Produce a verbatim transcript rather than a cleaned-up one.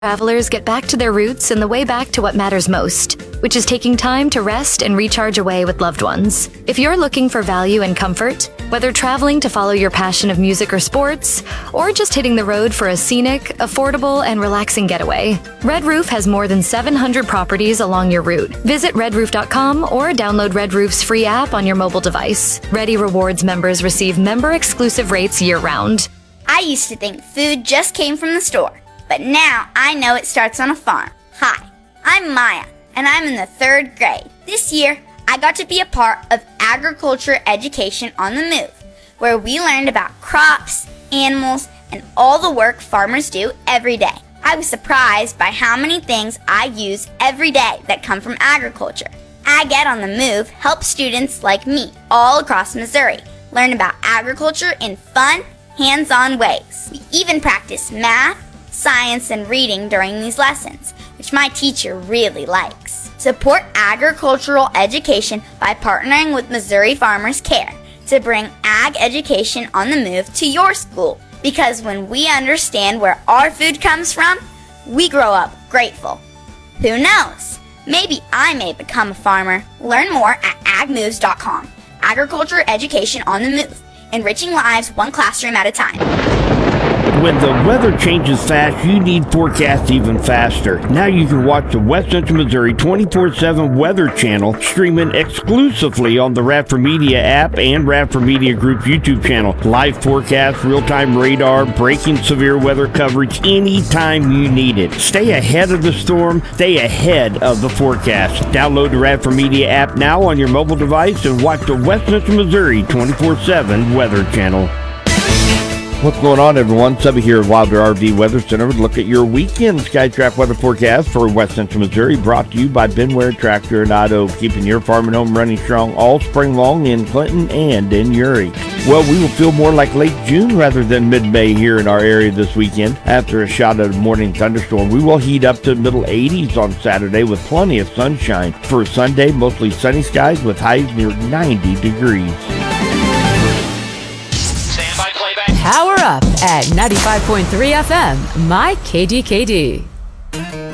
Travelers get back to their roots and the way back to what matters most, which is taking time to rest and recharge away with loved ones. If you're looking for value and comfort, whether traveling to follow your passion of music or sports, or just hitting the road for a scenic, affordable, and relaxing getaway, Red Roof has more than seven hundred properties along your route. Visit red roof dot com or download Red Roof's free app on your mobile device. Ready Rewards members receive member-exclusive rates year-round. I used to think food just came from the store, but now I know it starts on a farm. Hi, I'm Maya, and I'm in the third grade. This year, I got to be a part of Agriculture Education on the Move, where we learned about crops, animals, and all the work farmers do every day. I was surprised by how many things I use every day that come from agriculture. Ag Ed on the Move helps students like me all across Missouri learn about agriculture in fun, hands-on ways. We even practice math, science, and reading during these lessons, which my teacher really likes. Support agricultural education by partnering with Missouri Farmers Care to bring ag education on the move to your school. Because when we understand where our food comes from, we grow up grateful. Who knows? Maybe I may become a farmer. Learn more at ag moves dot com. Agriculture education on the move, enriching lives one classroom at a time. When the weather changes fast, you need forecasts even faster. Now you can watch the West Central Missouri twenty-four seven Weather Channel streaming exclusively on the Radford Media app and Radford Media Group's YouTube channel. Live forecasts, real-time radar, breaking severe weather coverage anytime you need it. Stay ahead of the storm. Stay ahead of the forecast. Download the Radford Media app now on your mobile device and watch the West Central Missouri twenty-four seven Weather Channel. What's going on, everyone? Subby here at Wilder R V Weather Center with a look at your weekend Skytrack weather forecast for West Central Missouri, brought to you by Benware Tractor and Auto, keeping your farm and home running strong all spring long in Clinton and in Uri. Well, we will feel more like late June rather than mid-May here in our area this weekend. After a shot of a morning thunderstorm, we will heat up to middle eighties on Saturday with plenty of sunshine. For Sunday, mostly sunny skies with highs near ninety degrees. Power up at ninety-five point three F M, My K D K D.